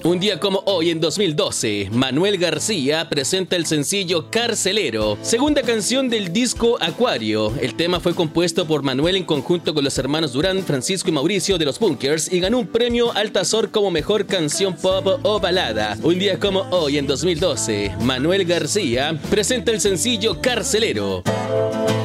Un día como hoy, en 2012, Manuel García presenta el sencillo Carcelero, segunda canción del disco Acuario. El tema fue compuesto por Manuel en conjunto con los hermanos Durán, Francisco y Mauricio de los Bunkers y ganó un premio Altazor como mejor canción pop o balada. Un día como hoy, en 2012, Manuel García presenta el sencillo Carcelero.